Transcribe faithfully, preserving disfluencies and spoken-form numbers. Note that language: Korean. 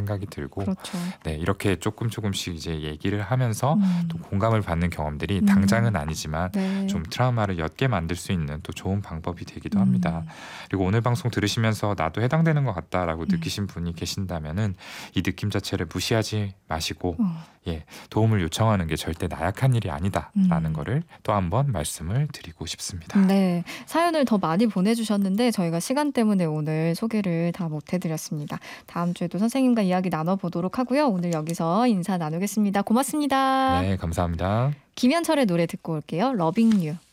생각이 들고 그렇죠. 네, 이렇게 조금 조금씩 이제 얘기를 하면서 음. 또 공감을 받는 경험들이 음. 당장은 아니지만 네. 좀 트라우마를 옅게 만들 수 있는 또 좋은 방법이 되기도 음. 합니다. 그리고 오늘 방송 들으시면서 나도 해당되는 것 같다라고 음. 느끼신 분이 계신다면은 이 느낌 자체를 무시하지 마시고 어. 예, 도움을 요청하는 게 절대 나약한 일이 아니다라는 음. 거를 또 한번 말씀을 드리고 싶습니다. 네, 사연을 더 많이 보내주셨는데 저희가 시간 때문에 오늘 소개를 다 못해드렸습니다. 다음 주에도 선생님과 이야기 나눠보도록 하고요. 오늘 여기서 인사 나누겠습니다. 고맙습니다. 네, 감사합니다. 김현철의 노래 듣고 올게요. 러빙 유.